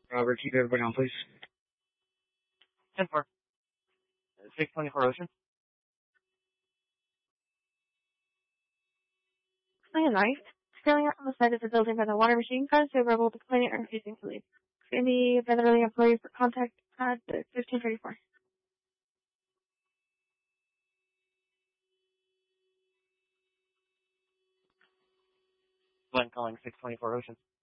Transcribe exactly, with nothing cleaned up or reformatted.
Robert, keep everybody on, please. ten four. six twenty-four Ocean. Plan right. Sailing out on the side of the building by the water machine cars, they were able to plane and refusing to leave. Any Featherly employees for contact at fifteen thirty-four. Glenn calling six twenty-four Ocean.